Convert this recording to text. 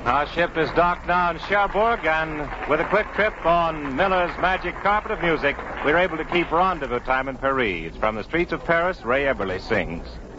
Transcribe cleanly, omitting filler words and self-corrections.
Our ship is docked now in Cherbourg, and with a quick trip on Miller's magic carpet of music, we're able to keep rendezvous time in Paris. From the streets of Paris, Ray Eberle sings.